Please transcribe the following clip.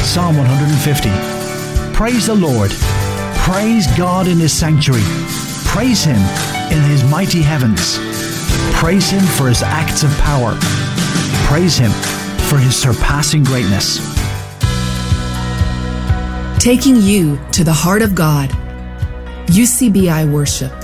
Psalm 150. Praise the Lord. Praise God in His sanctuary. Praise Him in His mighty heavens. Praise Him for His acts of power. Praise Him for His surpassing greatness. Taking you to the heart of God. UCBI Worship.